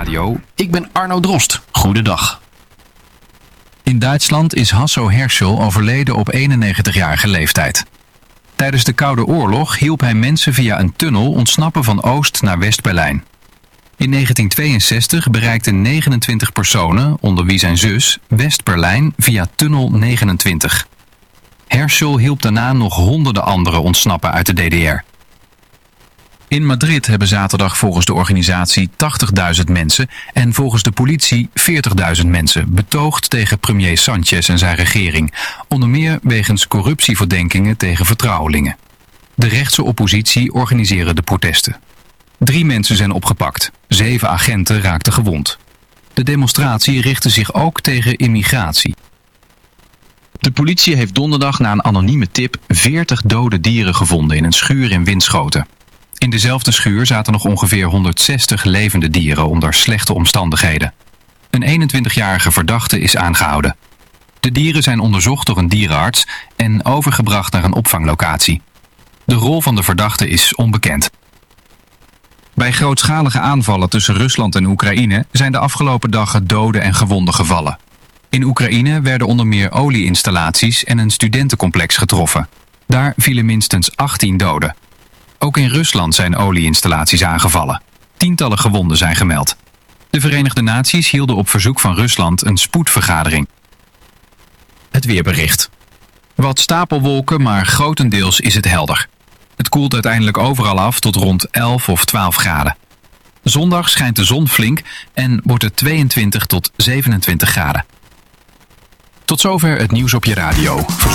Radio. Ik ben Arno Drost. Goedendag. In Duitsland is Hasso Herschel overleden op 91-jarige leeftijd. Tijdens de Koude Oorlog hielp hij mensen via een tunnel ontsnappen van Oost naar West-Berlijn. In 1962 bereikten 29 personen, onder wie zijn zus, West-Berlijn via tunnel 29. Herschel hielp daarna nog honderden anderen ontsnappen uit de DDR. In Madrid hebben zaterdag volgens de organisatie 80.000 mensen en volgens de politie 40.000 mensen betoogd tegen premier Sanchez en zijn regering, onder meer wegens corruptieverdenkingen tegen vertrouwelingen. De rechtse oppositie organiseren de protesten. 3 mensen zijn opgepakt, 7 agenten raakten gewond. De demonstratie richtte zich ook tegen immigratie. De politie heeft donderdag na een anonieme tip 40 dode dieren gevonden in een schuur in Winschoten. In dezelfde schuur zaten nog ongeveer 160 levende dieren onder slechte omstandigheden. Een 21-jarige verdachte is aangehouden. De dieren zijn onderzocht door een dierenarts en overgebracht naar een opvanglocatie. De rol van de verdachte is onbekend. Bij grootschalige aanvallen tussen Rusland en Oekraïne zijn de afgelopen dagen doden en gewonden gevallen. In Oekraïne werden onder meer olieinstallaties en een studentencomplex getroffen. Daar vielen minstens 18 doden. Ook in Rusland zijn olieinstallaties aangevallen. Tientallen gewonden zijn gemeld. De Verenigde Naties hielden op verzoek van Rusland een spoedvergadering. Het weerbericht. Wat stapelwolken, maar grotendeels is het helder. Het koelt uiteindelijk overal af tot rond 11 of 12 graden. Zondag schijnt de zon flink en wordt het 22 tot 27 graden. Tot zover het nieuws op je radio.